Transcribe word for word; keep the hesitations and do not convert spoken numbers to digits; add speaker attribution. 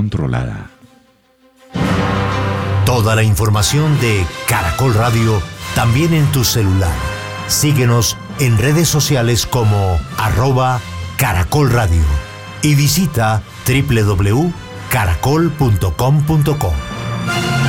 Speaker 1: controlada.
Speaker 2: Toda la información de Caracol Radio también en tu celular. Síguenos en redes sociales como arroba Caracol Radio y visita doble u doble u doble u punto caracol punto com punto co.